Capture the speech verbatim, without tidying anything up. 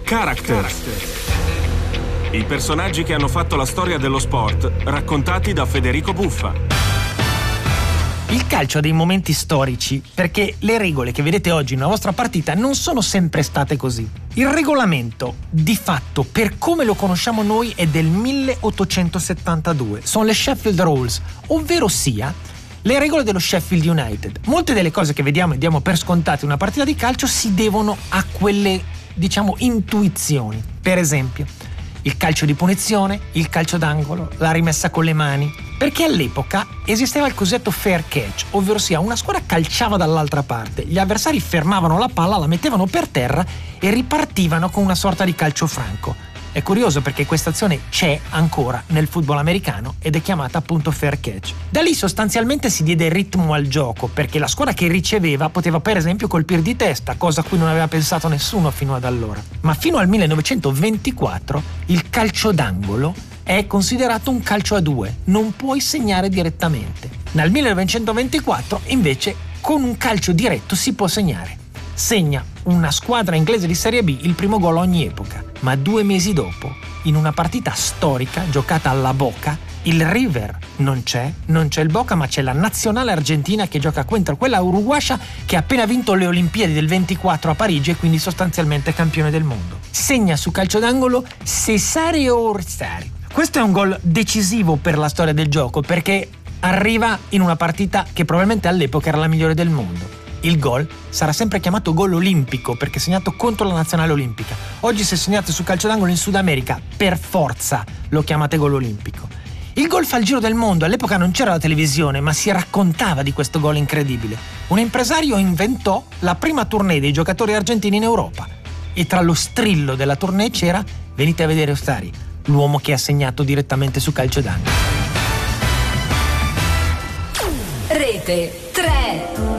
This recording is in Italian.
Character. I personaggi che hanno fatto la storia dello sport, raccontati da Federico Buffa. Il calcio ha dei momenti storici perché le regole che vedete oggi in una vostra partita non sono sempre state così. Il regolamento, di fatto, per come lo conosciamo noi, è del milleottocentosettantadue. Sono le Sheffield Rules, ovvero sia le regole dello Sheffield United. Molte delle cose che vediamo e diamo per scontate in una partita di calcio si devono a quelle, diciamo, intuizioni. Per esempio, il calcio di punizione, il calcio d'angolo, la rimessa con le mani. Perché all'epoca esisteva il cosiddetto fair catch, ovvero sia una squadra calciava dall'altra parte, gli avversari fermavano la palla, la mettevano per terra e ripartivano con una sorta di calcio franco. È curioso perché questa azione c'è ancora nel football americano ed è chiamata appunto fair catch. Da lì sostanzialmente si diede ritmo al gioco, perché la squadra che riceveva poteva per esempio colpire di testa, cosa a cui non aveva pensato nessuno fino ad allora. Ma fino al millenovecentoventiquattro il calcio d'angolo è considerato un calcio a due, non puoi segnare direttamente. Nel millenovecentoventiquattro invece con un calcio diretto si può segnare. Segna una squadra inglese di Serie B il primo gol ogni epoca, ma due mesi dopo, in una partita storica giocata alla Boca, il River non c'è, non c'è il Boca, ma c'è la nazionale argentina che gioca contro quella uruguaya che ha appena vinto le Olimpiadi del ventiquattro a Parigi e quindi sostanzialmente campione del mondo. Segna su calcio d'angolo Cesare Orsari. Questo è un gol decisivo per la storia del gioco perché arriva in una partita che probabilmente all'epoca era la migliore del mondo. Il gol sarà sempre chiamato gol olimpico perché è segnato contro la nazionale olimpica. Oggi se segnate su calcio d'angolo in Sud America, per forza lo chiamate gol olimpico. Il gol fa il giro del mondo, all'epoca non c'era la televisione, ma si raccontava di questo gol incredibile. Un impresario inventò la prima tournée dei giocatori argentini in Europa e tra lo strillo della tournée c'era "Venite a vedere Orsari", l'uomo che ha segnato direttamente su calcio d'angolo. Rete.